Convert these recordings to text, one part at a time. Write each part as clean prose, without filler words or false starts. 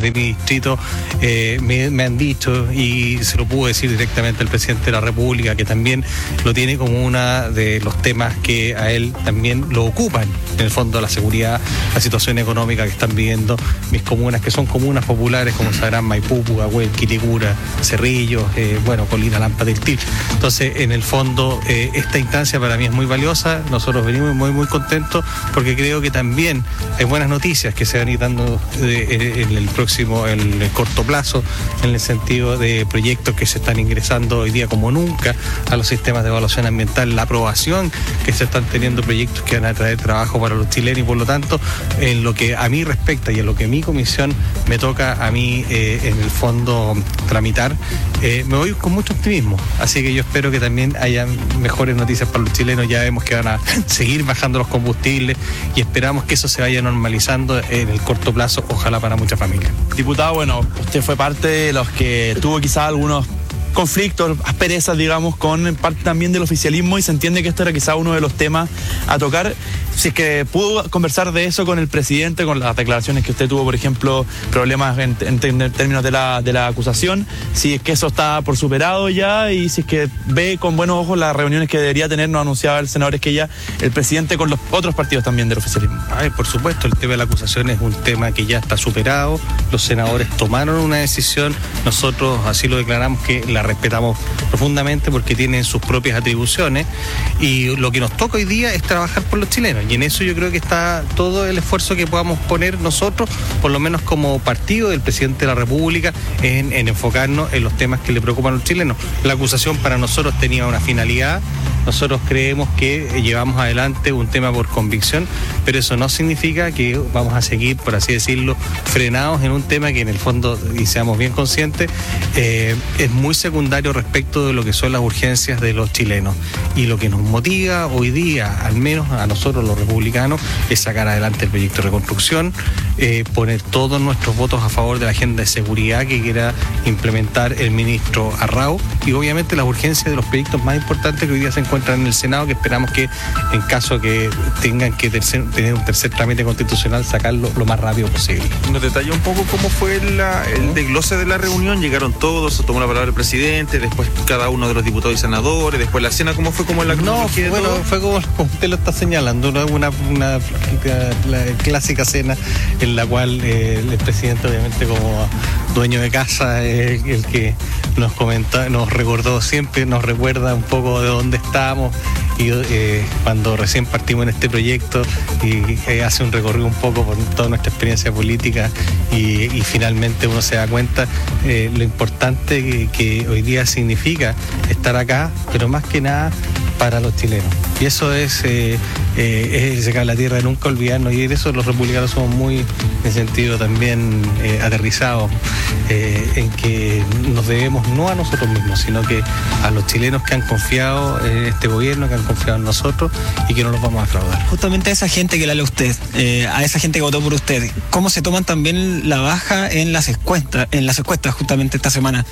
desde mi distrito me han dicho, y se lo puedo decir directamente al presidente de la República, que también lo tiene como uno de los temas que a él también lo ocupan, en el fondo la seguridad, la situación económica que están viviendo mis comunas, que son comunas populares, como sabrán, Maipú, Pudahuel, Quilicura, Cerrillos, Colina, Lampa, Tiltil. Entonces, en el fondo, esta instancia para mí es muy valiosa. Nosotros venimos muy contentos porque creo que también hay buenas noticias que se van a ir dando en el corto plazo, en el sentido de proyectos que se están ingresando hoy día como nunca a los sistemas de evaluación ambiental, la aprobación que se están teniendo proyectos que van a traer trabajo para los chilenos, y por lo tanto, en lo que a mí respecta y en lo que mi comisión me toca a mí en el fondo tramitar, me voy con mucho optimismo. Así que yo espero que también haya mejores noticias para los chilenos. Ya vemos que van a seguir bajando los combustibles y esperamos que eso se vaya normalizando en el corto plazo, ojalá para muchas familias. Diputado, usted fue parte de los que tuvo quizás algunos conflictos, asperezas, digamos, con parte también del oficialismo, y se entiende que esto era quizá uno de los temas a tocar. Si es que pudo conversar de eso con el presidente, con las declaraciones que usted tuvo, por ejemplo, problemas en términos de la acusación, si es que eso está por superado ya, y si es que ve con buenos ojos las reuniones que debería tener, nos anunciaba el senador Esquella, el presidente, con los otros partidos también del oficialismo. Por supuesto, el tema de la acusación es un tema que ya está superado. Los senadores tomaron una decisión, nosotros así lo declaramos, que la respetamos profundamente porque tienen sus propias atribuciones, y lo que nos toca hoy día es trabajar por los chilenos, y en eso yo creo que está todo el esfuerzo que podamos poner nosotros, por lo menos como partido del presidente de la República, en enfocarnos en los temas que le preocupan a los chilenos. La acusación para nosotros tenía una finalidad. Nosotros creemos que llevamos adelante un tema por convicción, pero eso no significa que vamos a seguir, por así decirlo, frenados en un tema que en el fondo, y seamos bien conscientes, es muy secundario respecto de lo que son las urgencias de los chilenos. Y lo que nos motiva hoy día, al menos a nosotros los republicanos, es sacar adelante el proyecto de reconstrucción, poner todos nuestros votos a favor de la agenda de seguridad que quiera implementar el ministro Arrau, y obviamente las urgencias de los proyectos más importantes que hoy día se encuentran en el Senado, que esperamos que, en caso que tengan que tener un tercer trámite constitucional, sacarlo lo más rápido posible. ¿Nos detalla un poco cómo fue el desglose de la reunión? Llegaron todos, se tomó la palabra el presidente, después cada uno de los diputados y senadores, después la cena, ¿cómo fue? ¿Cómo la cronología? No, fue como usted lo está señalando, una la clásica cena en la cual el presidente, obviamente como dueño de casa, el que nos comenta, nos recordó siempre, nos recuerda un poco de dónde estábamos, y cuando recién partimos en este proyecto, y hace un recorrido un poco por toda nuestra experiencia política, y finalmente uno se da cuenta lo importante que hoy día significa estar acá, pero más que nada para los chilenos. Y eso es llegar a la tierra de nunca olvidarnos, y en eso los republicanos somos muy, en ese sentido, también aterrizados, en que nos debemos no a nosotros mismos, sino que a los chilenos que han confiado en este gobierno, que han confiado en nosotros, y que no los vamos a defraudar. Justamente a esa gente que la lee usted, a esa gente que votó por usted, ¿cómo se toman también la baja en las encuestas justamente esta semana?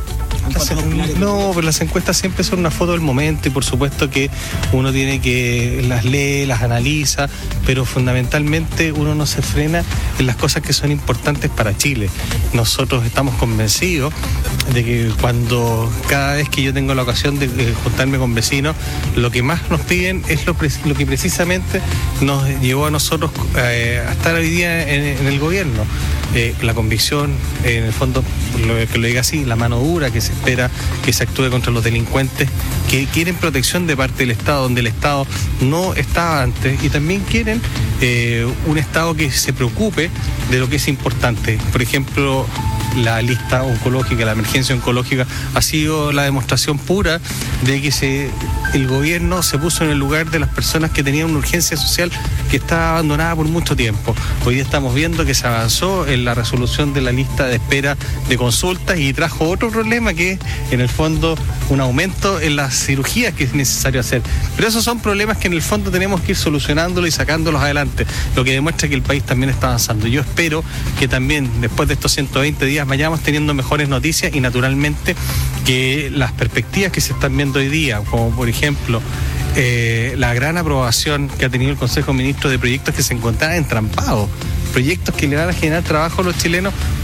No, pero las encuestas siempre son una foto del momento, y por supuesto que uno tiene que las lee, las analiza, pero fundamentalmente uno no se frena en las cosas que son importantes para Chile. Nosotros estamos convencidos de que cada vez que yo tengo la ocasión de juntarme con vecinos, lo que más nos piden es lo que precisamente nos llevó a nosotros a estar hoy día en el gobierno. La convicción, en el fondo, que lo diga así, la mano dura, que se espera que se actúe contra los delincuentes, que quieren protección de parte del Estado, donde el Estado no estaba antes, y también quieren un Estado que se preocupe de lo que es importante. Por ejemplo, la lista oncológica, la emergencia oncológica, ha sido la demostración pura de que el gobierno se puso en el lugar de las personas que tenían una urgencia social que estaba abandonada por mucho tiempo. Hoy día estamos viendo que se avanzó en la resolución de la lista de espera de consultas, y trajo otro problema, que es, en el fondo, un aumento en las cirugías que es necesario hacer. Pero esos son problemas que en el fondo tenemos que ir solucionándolos y sacándolos adelante, lo que demuestra que el país también está avanzando. Yo espero que también, después de estos 120 días, vayamos teniendo mejores noticias, y naturalmente que las perspectivas que se están viendo hoy día, como por ejemplo la gran aprobación que ha tenido el Consejo de Ministros de proyectos que se encontraban entrampados, proyectos que le van a generar trabajo a los chilenos,